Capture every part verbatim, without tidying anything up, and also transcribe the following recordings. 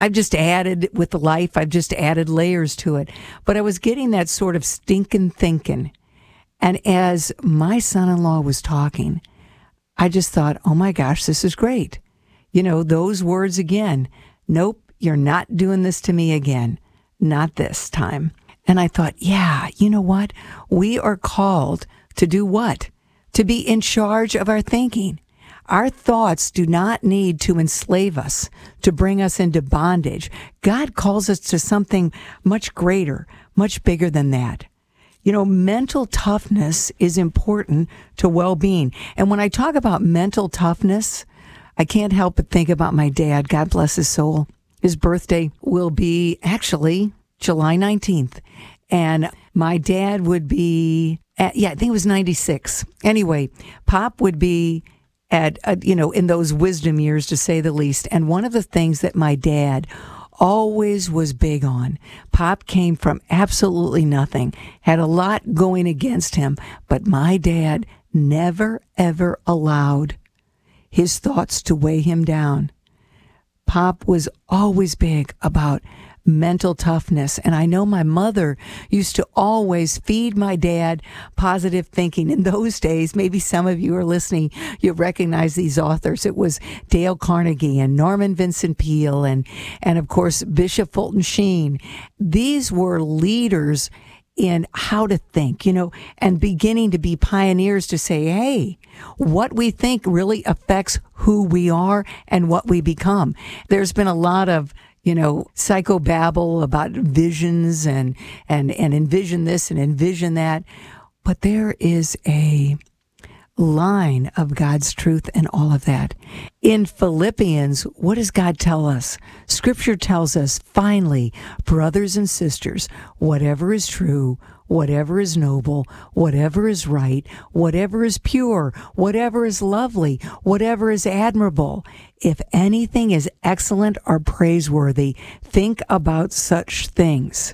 I've just added with the life, I've just added layers to it. But I was getting that sort of stinking thinking. And as my son-in-law was talking, I just thought, oh my gosh, this is great. You know, those words again. Nope, you're not doing this to me again. Not this time. And I thought, yeah, you know what? We are called to do what? To be in charge of our thinking. Our thoughts do not need to enslave us, to bring us into bondage. God calls us to something much greater, much bigger than that. You know, mental toughness is important to well-being. And when I talk about mental toughness, I can't help but think about my dad. God bless his soul. His birthday will be actually July nineteenth. And my dad would be, at, yeah, I think it was ninety-six. Anyway, Pop would be at, uh, you know, in those wisdom years, to say the least. And one of the things that my dad always was big on, Pop came from absolutely nothing, had a lot going against him, but my dad never, ever allowed his thoughts to weigh him down. Pop was always big about mental toughness. And I know my mother used to always feed my dad positive thinking. In those days, maybe some of you are listening, you recognize these authors. It was Dale Carnegie and Norman Vincent Peale and, and of course, Bishop Fulton Sheen. These were leaders in how to think, you know, and beginning to be pioneers to say, hey, what we think really affects who we are and what we become. There's been a lot of, you know, psychobabble about visions and, and, and envision this and envision that. But there is a line of God's truth in all of that. In Philippians, what does God tell us? Scripture tells us, finally, brothers and sisters, whatever is true, whatever is noble, whatever is right, whatever is pure, whatever is lovely, whatever is admirable, if anything is excellent or praiseworthy, think about such things.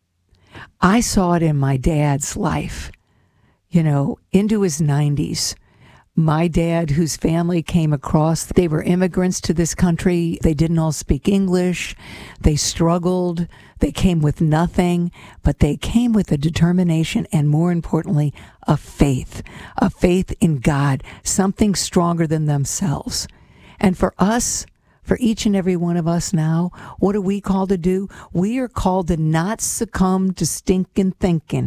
I saw it in my dad's life, you know, into his nineties. My dad, whose family came across, they were immigrants to this country. They didn't all speak English. They struggled. They came with nothing, but they came with a determination and, more importantly, a faith, a faith in God, something stronger than themselves. And for us, for each and every one of us now, what are we called to do? We are called to not succumb to stinking thinking,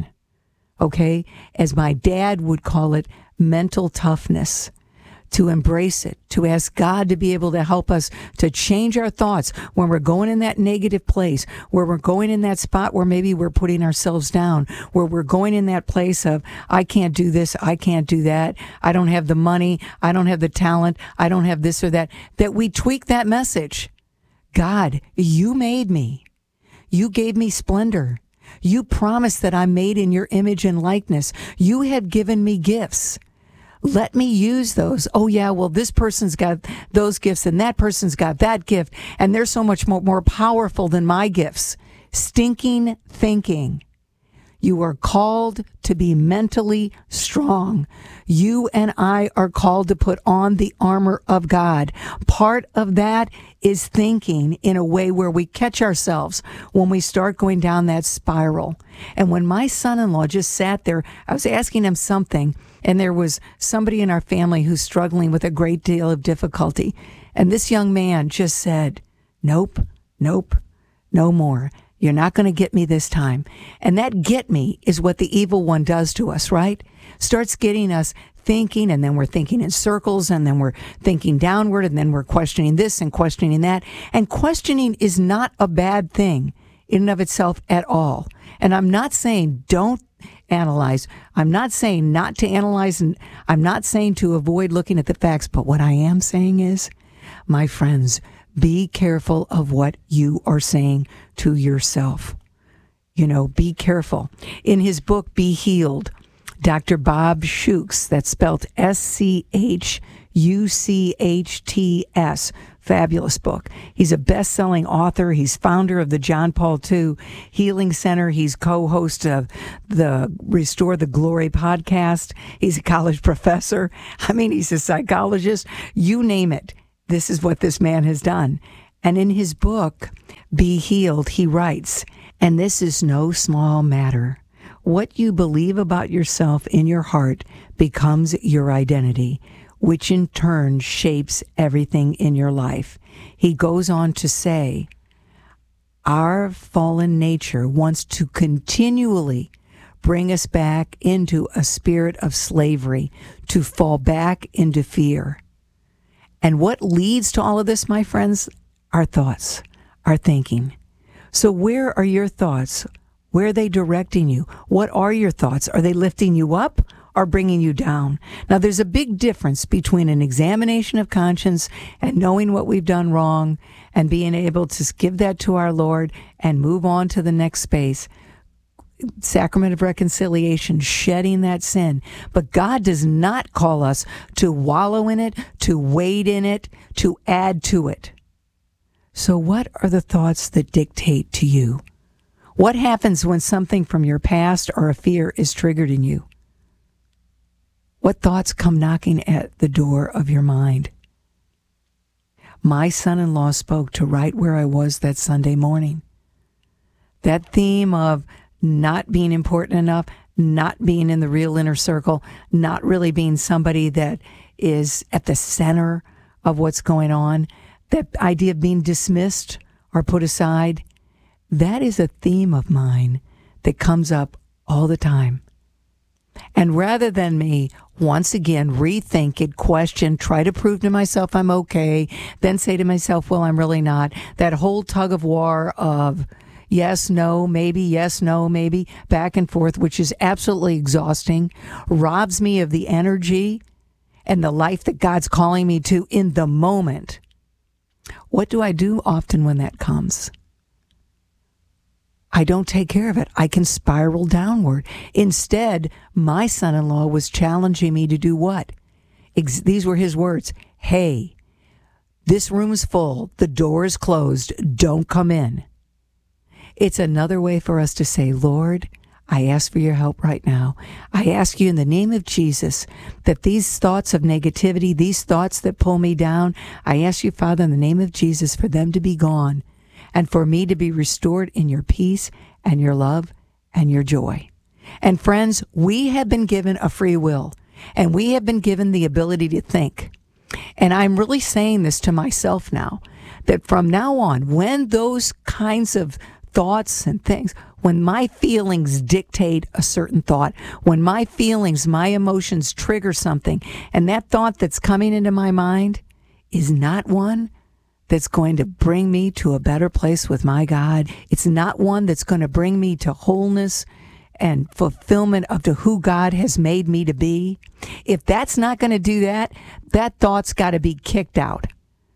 okay? As my dad would call it, mental toughness, to embrace it, to ask God to be able to help us to change our thoughts when we're going in that negative place, where we're going in that spot where maybe we're putting ourselves down, where we're going in that place of, I can't do this, I can't do that, I don't have the money, I don't have the talent, I don't have this or that, that we tweak that message. God, you made me. You gave me splendor. You promised that I'm made in your image and likeness. You have given me gifts. Let me use those. Oh, yeah, well, this person's got those gifts and that person's got that gift, and they're so much more, more powerful than my gifts. Stinking thinking. You are called to be mentally strong. You and I are called to put on the armor of God. Part of that is thinking in a way where we catch ourselves when we start going down that spiral. And when my son-in-law just sat there, I was asking him something, and there was somebody in our family who's struggling with a great deal of difficulty. And this young man just said, nope, nope, no more. You're not going to get me this time. And that get me is what the evil one does to us, right? Starts getting us thinking, and then we're thinking in circles, and then we're thinking downward, and then we're questioning this and questioning that. And questioning is not a bad thing in and of itself at all. And I'm not saying don't analyze. I'm not saying not to analyze, and I'm not saying to avoid looking at the facts. But what I am saying is, my friends, be careful of what you are saying to yourself. You know, be careful. In his book, Be Healed, Doctor Bob Schuchts, that's spelled S C H U C H T S, fabulous book. He's a best-selling author. He's founder of the John Paul the Second Healing Center. He's co-host of the Restore the Glory podcast. He's a college professor. I mean, he's a psychologist. You name it. This is what this man has done. And in his book, Be Healed, he writes, and this is no small matter. What you believe about yourself in your heart becomes your identity, which in turn shapes everything in your life. He goes on to say, our fallen nature wants to continually bring us back into a spirit of slavery, to fall back into fear. And what leads to all of this, my friends? Our thoughts, our thinking. So where are your thoughts? Where are they directing you? What are your thoughts? Are they lifting you up or bringing you down? Now, there's a big difference between an examination of conscience and knowing what we've done wrong and being able to give that to our Lord and move on to the next space. Sacrament of reconciliation, shedding that sin. But God does not call us to wallow in it, to wade in it, to add to it. So what are the thoughts that dictate to you? What happens when something from your past or a fear is triggered in you? What thoughts come knocking at the door of your mind? My son-in-law spoke to right where I was that Sunday morning. That theme of not being important enough, not being in the real inner circle, not really being somebody that is at the center of what's going on, that idea of being dismissed or put aside, that is a theme of mine that comes up all the time. And rather than me, once again, rethink it, question, try to prove to myself I'm okay, then say to myself, well, I'm really not, that whole tug of war of yes, no, maybe, yes, no, maybe, back and forth, which is absolutely exhausting, robs me of the energy and the life that God's calling me to in the moment. What do I do often when that comes? I don't take care of it. I can spiral downward. Instead, my son-in-law was challenging me to do what? Ex- these were his words. Hey, this room's full. The door is closed. Don't come in. It's another way for us to say, Lord, I ask for your help right now. I ask you in the name of Jesus that these thoughts of negativity, these thoughts that pull me down, I ask you, Father, in the name of Jesus, for them to be gone and for me to be restored in your peace and your love and your joy. And friends, we have been given a free will and we have been given the ability to think. And I'm really saying this to myself now, that from now on, when those kinds of thoughts and things, when my feelings dictate a certain thought, when my feelings, my emotions trigger something, and that thought that's coming into my mind is not one that's going to bring me to a better place with my God. It's not one that's going to bring me to wholeness and fulfillment of to who God has made me to be. If that's not going to do that, that thought's got to be kicked out.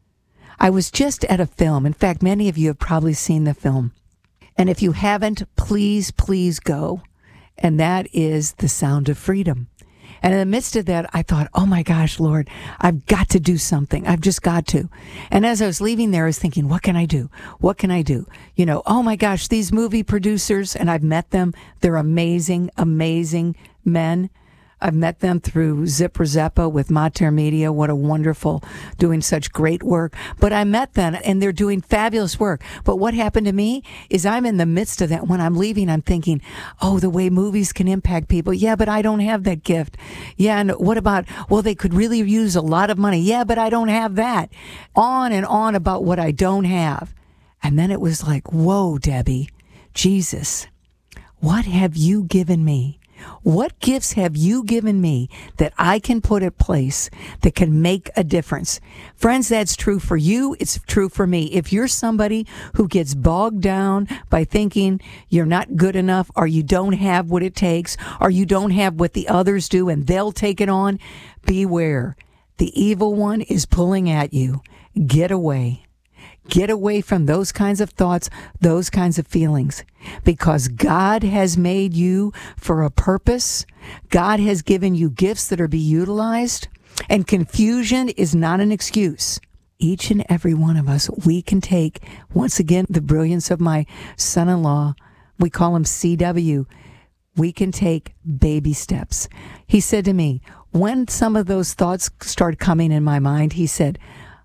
I was just at a film. In fact, many of you have probably seen the film. And if you haven't, please, please go. And that is The Sound of Freedom. And in the midst of that, I thought, oh my gosh, Lord, I've got to do something. I've just got to. And as I was leaving there, I was thinking, what can I do? What can I do? You know, oh my gosh, these movie producers, and I've met them. They're amazing, amazing men. I've met them through Zipper Zeppa with Mater Media. What a wonderful, doing such great work. But I met them and they're doing fabulous work. But what happened to me is I'm in the midst of that. When I'm leaving, I'm thinking, oh, the way movies can impact people. Yeah, but I don't have that gift. Yeah, and what about, well, they could really use a lot of money. Yeah, but I don't have that. On and on about what I don't have. And then it was like, whoa, Debbie, Jesus, what have you given me? What gifts have you given me that I can put in place that can make a difference? Friends, that's true for you. It's true for me. If you're somebody who gets bogged down by thinking you're not good enough or you don't have what it takes or you don't have what the others do and they'll take it on, beware. The evil one is pulling at you. Get away. Get away from those kinds of thoughts, those kinds of feelings, because God has made you for a purpose. God has given you gifts that are to be utilized, and confusion is not an excuse. Each and every one of us, we can take, once again, the brilliance of my son-in-law. We call him C W. We can take baby steps. He said to me, when some of those thoughts started coming in my mind, he said,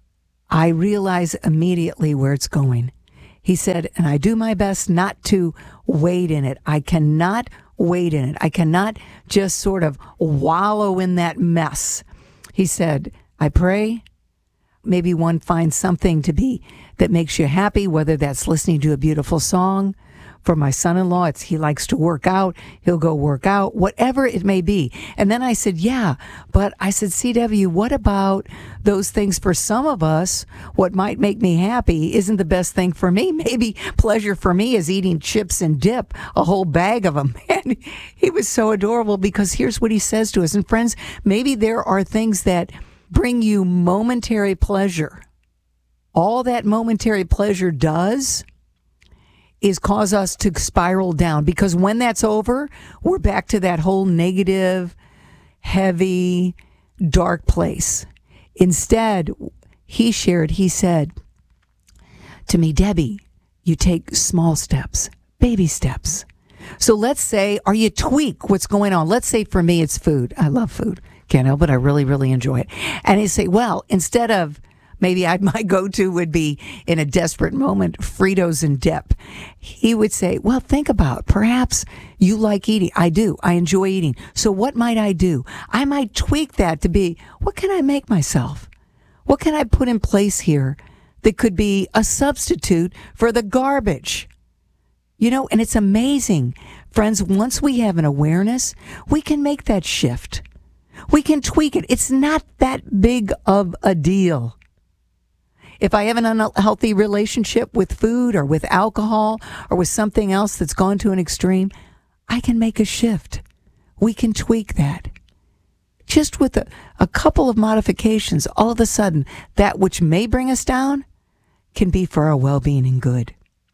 I realize immediately where it's going. He said, and I do my best not to wade in it. I cannot wade in it. I cannot just sort of wallow in that mess. He said, I pray. Maybe one finds something to be that makes you happy, whether that's listening to a beautiful song. For my son-in-law, it's he likes to work out. He'll go work out, whatever it may be. And then I said, yeah, but I said, C W, what about those things for some of us? What might make me happy isn't the best thing for me. Maybe pleasure for me is eating chips and dip, a whole bag of them. And he was so adorable because here's what he says to us. And friends, maybe there are things that bring you momentary pleasure. All that momentary pleasure does is cause us to spiral down, because when that's over, we're back to that whole negative, heavy, dark place. Instead, he shared, he said to me, Debbie, you take small steps, baby steps. So let's say, or you tweak what's going on. Let's say for me, it's food. I love food. Can't help it. I really, really enjoy it. And he say, well, instead of maybe I, my go-to would be, in a desperate moment, Fritos and dip. He would say, well, think about, perhaps you like eating. I do. I enjoy eating. So what might I do? I might tweak that to be, what can I make myself? What can I put in place here that could be a substitute for the garbage? You know, and it's amazing. Friends, once we have an awareness, we can make that shift. We can tweak it. It's not that big of a deal. If I have an unhealthy relationship with food or with alcohol or with something else that's gone to an extreme, I can make a shift. We can tweak that. Just with a, a couple of modifications, all of a sudden, that which may bring us down can be for our well-being and good.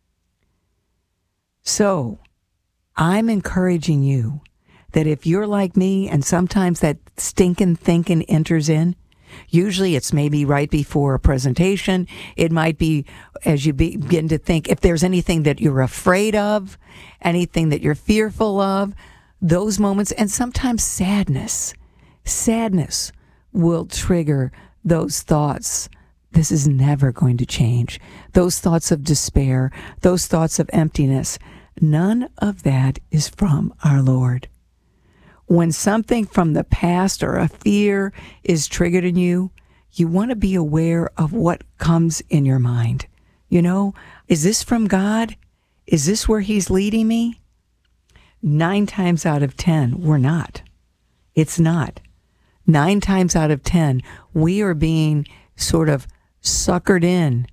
So, I'm encouraging you that if you're like me and sometimes that stinking thinking enters in, usually it's maybe right before a presentation. It might be as you begin to think, if there's anything that you're afraid of, anything that you're fearful of, those moments, and sometimes sadness. Sadness will trigger those thoughts. This is never going to change. Those thoughts of despair, those thoughts of emptiness. None of that is from our Lord. When something from the past or a fear is triggered in you, you want to be aware of what comes in your mind. You know, is this from God? Is this where He's leading me? Nine times out of ten, we're not. It's not. Nine times out of ten, we are being sort of suckered in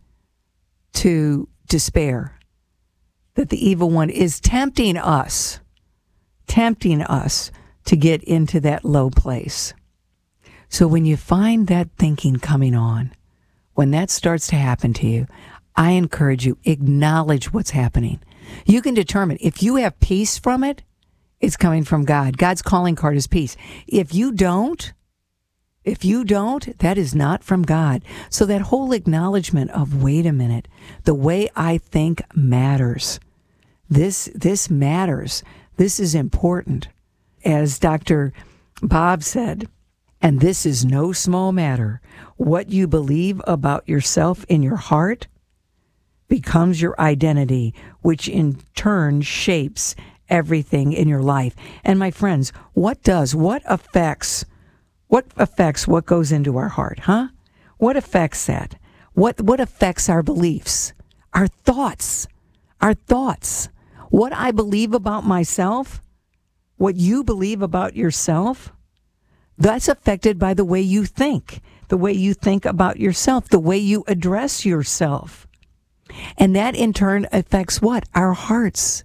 to despair. That the evil one is tempting us, tempting us to get into that low place. So when you find that thinking coming on, when that starts to happen to you, I encourage you, acknowledge what's happening. You can determine if you have peace from it, it's coming from God. God's calling card is peace. If you don't, if you don't, that is not from God. So that whole acknowledgement of, wait a minute, the way I think matters. This, this matters. This is important. As Doctor Bob said, and this is no small matter, what you believe about yourself in your heart becomes your identity, which in turn shapes everything in your life. And my friends, what does, what affects, what affects what goes into our heart, huh? What affects that? What, what affects our beliefs? Our thoughts, our thoughts. What I believe about myself, what you believe about yourself, that's affected by the way you think, the way you think about yourself, the way you address yourself. And that in turn affects what? Our hearts.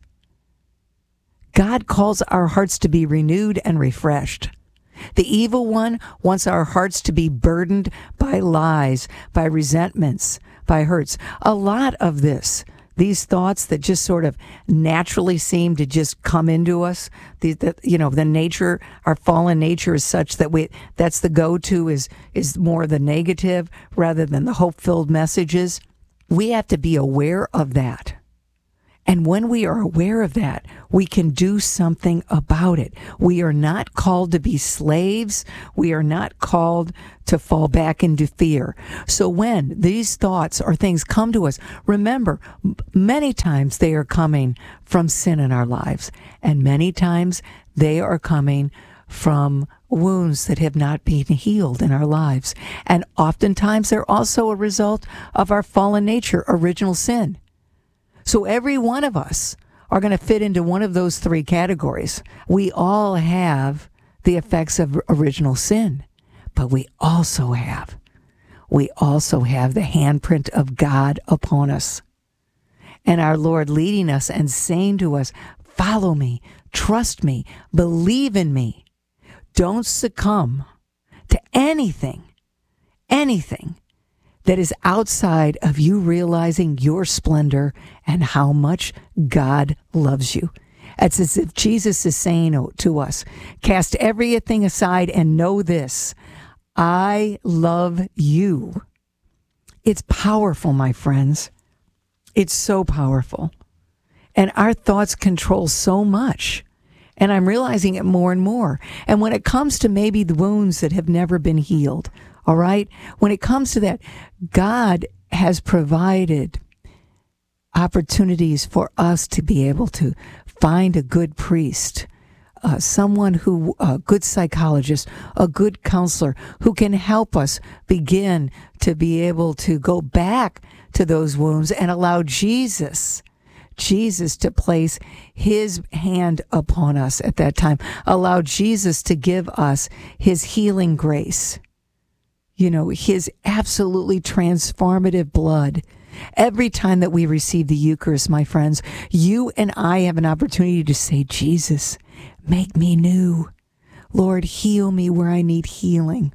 God calls our hearts to be renewed and refreshed. The evil one wants our hearts to be burdened by lies, by resentments, by hurts. A lot of this, these thoughts that just sort of naturally seem to just come into us, the, the you know, the nature, our fallen nature is such that we, that's the go-to is, is more the negative rather than the hope-filled messages. We have to be aware of that. And when we are aware of that, we can do something about it. We are not called to be slaves. We are not called to fall back into fear. So when these thoughts or things come to us, remember, many times they are coming from sin in our lives, and many times they are coming from wounds that have not been healed in our lives. And oftentimes they're also a result of our fallen nature, original sin. So every one of us are going to fit into one of those three categories. We all have the effects of original sin, but we also have, we also have the handprint of God upon us. And our Lord leading us and saying to us, follow me, trust me, believe in me. Don't succumb to anything, anything that is outside of you realizing your splendor and how much God loves you. It's as if Jesus is saying to us, cast everything aside and know this, I love you. It's powerful, my friends. It's so powerful. And our thoughts control so much. And I'm realizing it more and more. And when it comes to maybe the wounds that have never been healed, all right? When it comes to that, God has provided opportunities for us to be able to find a good priest, uh, someone who, a good psychologist, a good counselor who can help us begin to be able to go back to those wounds and allow Jesus Jesus to place his hand upon us at that time. Allow Jesus to give us his healing grace. You know, his absolutely transformative blood. Every time that we receive the Eucharist, my friends, you and I have an opportunity to say, Jesus, make me new. Lord, heal me where I need healing.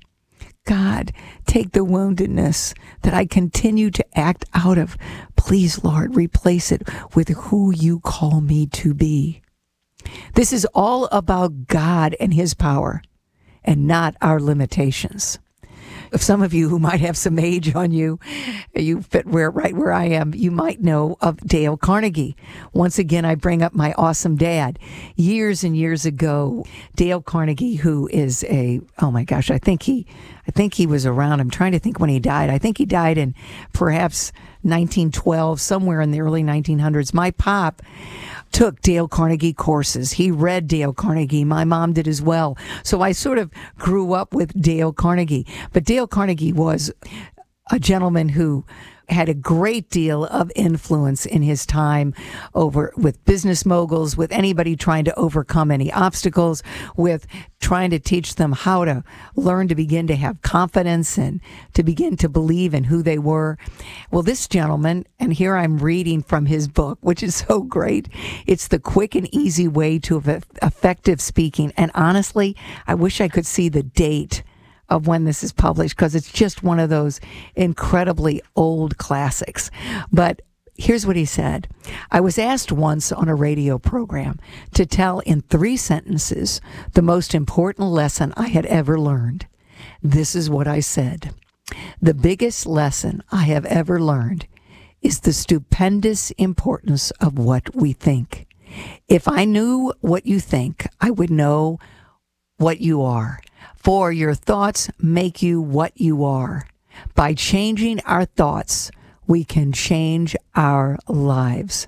God, take the woundedness that I continue to act out of. Please, Lord, replace it with who you call me to be. This is all about God and his power and not our limitations. If some of you who might have some age on you, you fit where right where I am, you might know of Dale Carnegie. Once again, I bring up my awesome dad. Years and years ago, Dale Carnegie, who is a, oh my gosh, I think he, I think he was around. I'm trying to think when he died. I think he died in perhaps nineteen twelve, somewhere in the early nineteen hundreds. My pop took Dale Carnegie courses. He read Dale Carnegie. My mom did as well. So I sort of grew up with Dale Carnegie. But Dale Carnegie was a gentleman who had a great deal of influence in his time over with business moguls, with anybody trying to overcome any obstacles, with trying to teach them how to learn to begin to have confidence and to begin to believe in who they were. Well, this gentleman, and here I'm reading from his book, which is so great. It's The Quick and Easy Way to Effective Speaking. And honestly, I wish I could see the date of when this is published, because it's just one of those incredibly old classics. But here's what he said. I was asked once on a radio program to tell in three sentences the most important lesson I had ever learned. This is what I said. The biggest lesson I have ever learned is the stupendous importance of what we think. If I knew what you think, I would know what you are. For your thoughts make you what you are. By changing our thoughts, we can change our lives.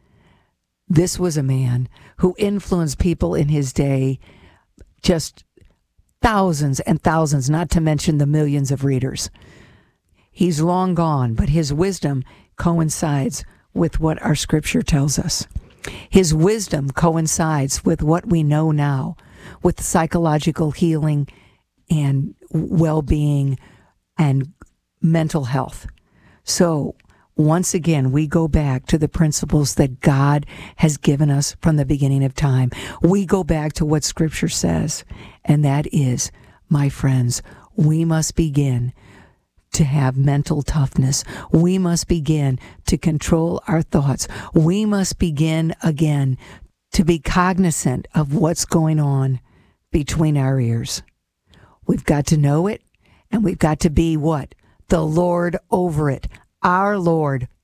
This was a man who influenced people in his day, just thousands and thousands, not to mention the millions of readers. He's long gone, but his wisdom coincides with what our scripture tells us. His wisdom coincides with what we know now, with psychological healing and well-being and mental health. So once again, we go back to the principles that God has given us from the beginning of time. We go back to what Scripture says, and that is, my friends, we must begin to have mental toughness. We must begin to control our thoughts. We must begin again to be cognizant of what's going on between our ears. We've got to know it, and we've got to be what? The Lord over it. Our Lord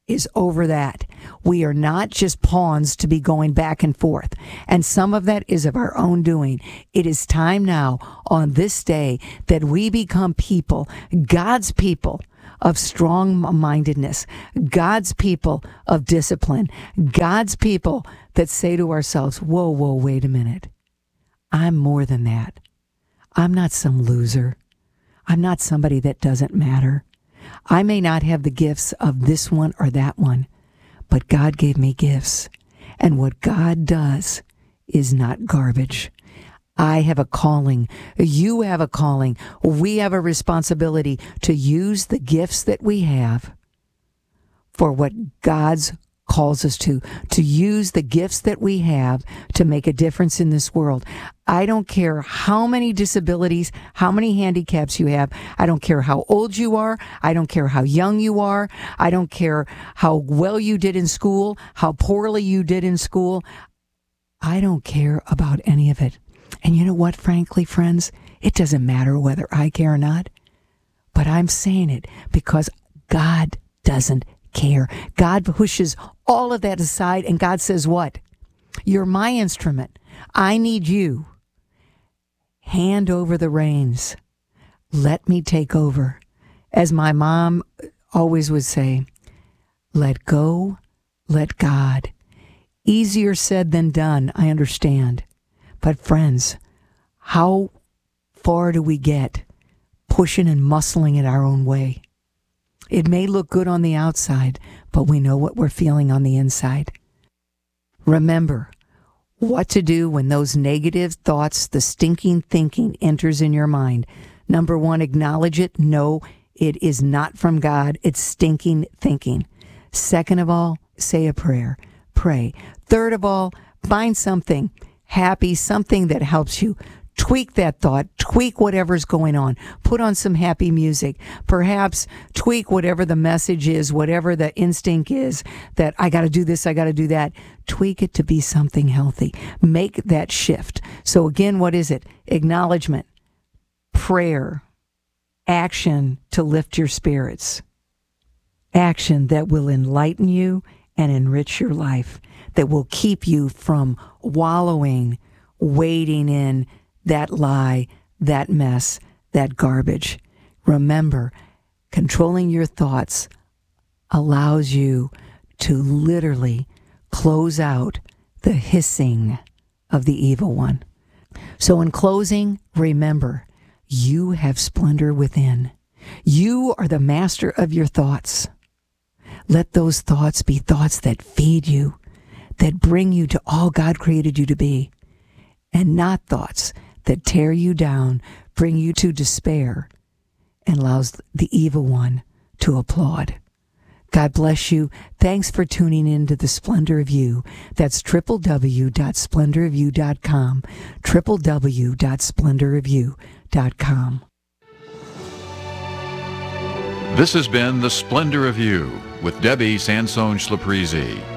is over that. We are not just pawns to be going back and forth. And some of that is of our own doing. It is time now on this day that we become people, God's people of strong-mindedness, God's people of discipline, God's people that say to ourselves, whoa, whoa, wait a minute. I'm more than that. I'm not some loser. I'm not somebody that doesn't matter. I may not have the gifts of this one or that one, but God gave me gifts. And what God does is not garbage. I have a calling. You have a calling. We have a responsibility to use the gifts that we have for what God's calls us to, to use the gifts that we have to make a difference in this world. I don't care how many disabilities, how many handicaps you have. I don't care how old you are. I don't care how young you are. I don't care how well you did in school, how poorly you did in school. I don't care about any of it. And you know what, frankly, friends? It doesn't matter whether I care or not. But I'm saying it because God doesn't care. God pushes all of that aside, and God says what? You're my instrument. I need you. Hand over the reins. Let me take over. As my mom always would say, let go, let God. Easier said than done, I understand. But friends, how far do we get pushing and muscling it our own way? It may look good on the outside, but we know what we're feeling on the inside. Remember what to do when those negative thoughts, the stinking thinking enters in your mind. Number one, acknowledge it. No, it is not from God. It's stinking thinking. Second of all, say a prayer. Pray. Third of all, find something happy, something that helps you. Tweak that thought, tweak whatever's going on, put on some happy music, perhaps tweak whatever the message is, whatever the instinct is that I got to do this, I got to do that. Tweak it to be something healthy. Make that shift. So again, what is it? Acknowledgement, prayer, action to lift your spirits, action that will enlighten you and enrich your life, that will keep you from wallowing, wading in that lie, that mess, that garbage. Remember, controlling your thoughts allows you to literally close out the hissing of the evil one. So in closing, remember, you have splendor within. You are the master of your thoughts. Let those thoughts be thoughts that feed you, that bring you to all God created you to be, and not thoughts that tear you down, bring you to despair, and allows the evil one to applaud. God bless you. Thanks for tuning in to The Splendor of You. That's w w w dot splendor of you dot com, w w w dot splendor of you dot com. This has been The Splendor of You with Debbie Sansone Schlaprizi.